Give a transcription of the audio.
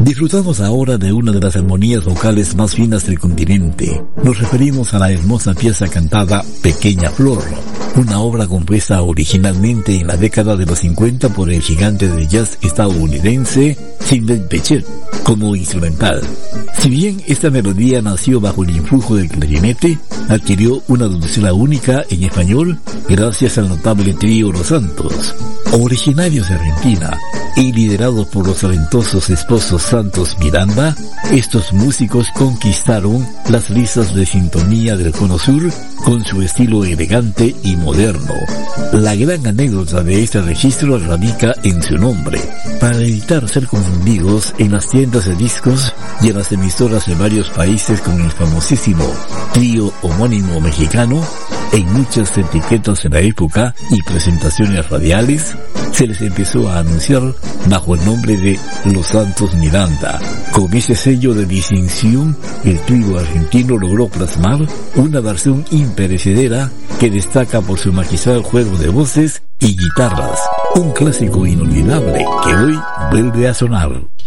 Disfrutamos ahora de una de las armonías vocales más finas del continente. Nos referimos a la hermosa pieza cantada Pequeña Flor, una obra compuesta originalmente en la década de los 50 por el gigante de jazz estadounidense Sidney Bechet como instrumental. Si bien esta melodía nació bajo el influjo del clarinete, adquirió una dulzura única en español gracias al notable trío Los Santos. Originarios de Argentina y liderados por los talentosos esposos Santos Miranda, estos músicos conquistaron las listas de sintonía del Cono Sur con su estilo elegante y moderno. La gran anécdota de este registro radica en su nombre. Para evitar ser confundidos en las tiendas de discos y en las emisoras de varios países con el famosísimo trío homónimo mexicano, en muchas etiquetas de la época y presentaciones radiales, se les empezó a anunciar bajo el nombre de Los Santos Miranda. Con ese sello de distinción, el trío argentino logró plasmar una versión imperecedera que destaca por su magistral juego de voces y guitarras, un clásico inolvidable que hoy vuelve a sonar.